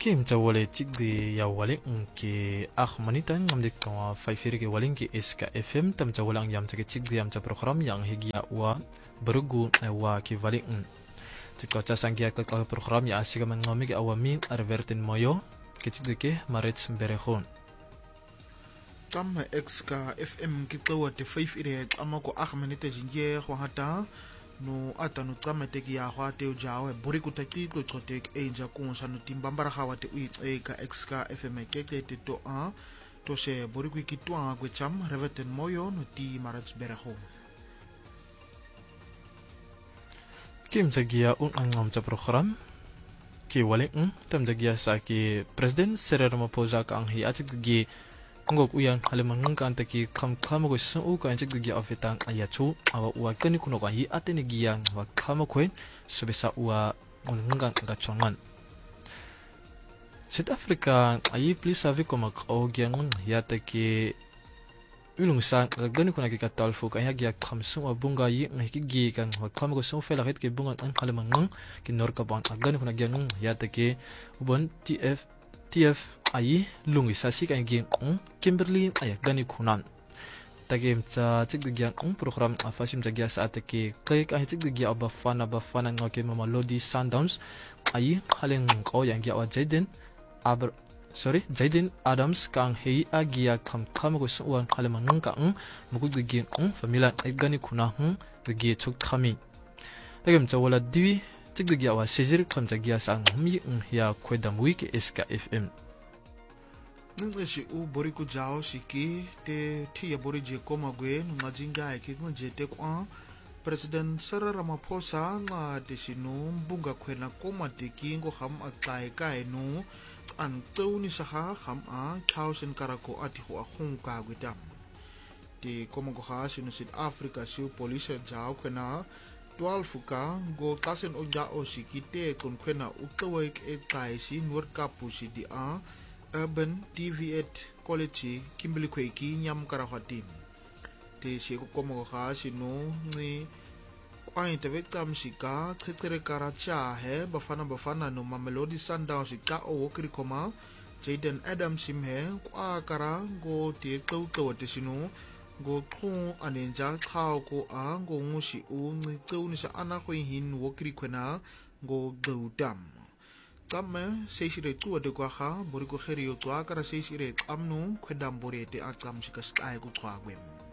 Kim Jawale Chigdi ya waling ki manita ngamdik kawa faifiri ki waling ki SK FM tam jawalang yam chigdi yam program yang higi wa berugu wa ki waling Tiko casangkia ke program ya asik mengomi ki awami arvertin moyo ki chigdi ki marit berehon Tam SK FM ki tawa te faifiri amako manita jinje hata no atanu tsamete ki ya hwate ujawe buri kutaki to chotek enja kunsa no timbambara hawate ui ka XK FM keke te to a to se buri ku ki twa gwe cham reveten moyo no ti marats beraho Kim jagia angam cha program ki waling tam jagia sa ki president Cyril Ramaphosa ka ang hi achik gi Angok uyan halimangang kanta ki kama ko sa uka ang chigdi afitang ayachu awa uwa kani kuno ka hi atene giyang wa kama ko subisa uwa ngang ngachongan South Africa ayi please sabi ko makao giyang yata ki ulung sa gani kuna ki katalfo ka ya kamsung wa bunga yi ngiki kang wa kama ko sa fela hit ki bunga ang halimangang ki norka bang gani kuna giyang yata ki ubon TF ayi lungi sasi kan gien Kimberly ayak gani kunan tagem cha chigdi gian program afasim jagia saat ki klik ayi chigdi gia abafana ngoke Mamelodi Sundowns ayi halen ko yang gia wa Jaden Adams kang hei agia kam ko suan haleman ngkang mugud gien famila ay gani kunahung gi chuk khami tagem cha wala diwi chigdi gia wa sejir kam jagia sang mi ya kwedam week SK FM Nungsi u bori ku jao siki te tia bori je koma gwe nunga jinga ki ngunje te kwa President Cyril Ramaphosa nga desinu bunga kwena koma te ki ngo ham atlai kai nu an tsau ni saha ham a thousand karako ati ho ahung ka gwedam te koma go ha sinu South Africa siu police jao kwena 12 ka go kasen o ja o siki te kon kwena utawai e kai si nur kapu si di a Urban TV8 Quality Kimberly Kweki nyam karahatim te si ko komo ha sino ni kwai te vetam sika khetere karacha he bafana no Mamelodi Sundowns sika o kri koma Jaden Adams sim he kwa kara go te tau te sino go khu anenja khao ko a go ngusi u ni tau ni sa ana ko hin wo kri khona go dam Kama seisire tua de kwaha bori ko kheri o tua kara seisire amnu khedam bori te akam sikas ai ku twagwem